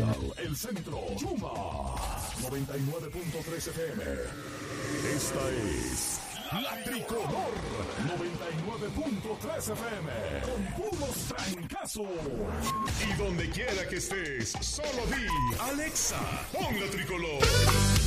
capital, el centro, Yuma, 99.3 FM. Esta es La Tricolor, 99.3 FM, con puros trancazos. Y donde quiera que estés, solo di, Alexa, pon La Tricolor.